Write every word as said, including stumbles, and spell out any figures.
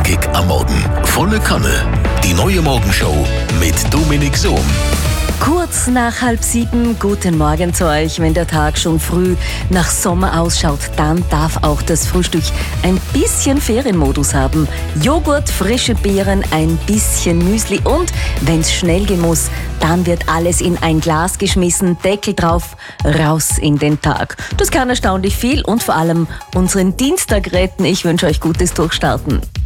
knackig am Morgen. Volle Kanne. Die neue Morgenshow mit Dominik Sohm. Kurz nach halb sieben, guten Morgen zu euch. Wenn der Tag schon früh nach Sommer ausschaut, dann darf auch das Frühstück ein bisschen Ferienmodus haben. Joghurt, frische Beeren, ein bisschen Müsli und, wenn es schnell gehen muss, dann wird alles in ein Glas geschmissen, Deckel drauf, raus in den Tag. Das kann erstaunlich viel und vor allem unseren Dienstag retten. Ich wünsche euch gutes Durchstarten.